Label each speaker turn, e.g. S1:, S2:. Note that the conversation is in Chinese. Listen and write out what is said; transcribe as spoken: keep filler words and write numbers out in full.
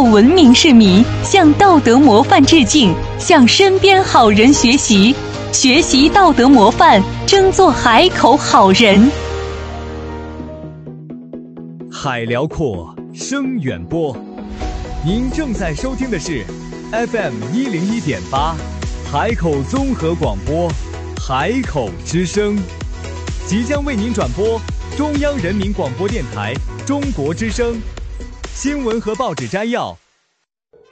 S1: 文明市民，向道德模范致敬，向身边好人学习，学习道德模范，争做海口好人。
S2: 海辽阔，声远播。您正在收听的是 F M 一零一点八，海口综合广播，海口之声，即将为您转播中央人民广播电台中国之声新闻和报纸摘要，